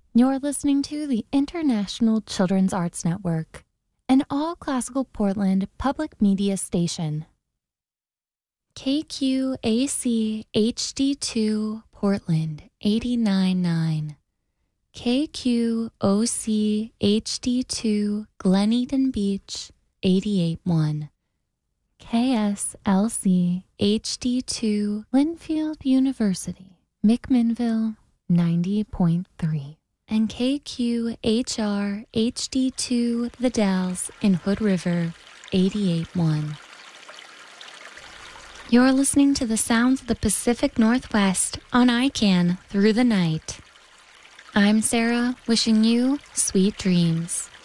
You're listening to the International Children's Arts Network, an all-classical Portland public media station. KQAC HD2 Portland 89.9. KQOC HD2 Glen Beach 88.1. KSLC HD2 Linfield University, McMinnville 90.3. And KQHR HD2 The Dalles in Hood River 88.1. You're listening to the sounds of the Pacific Northwest on ICANN through the night. I'm Sarah, wishing you sweet dreams.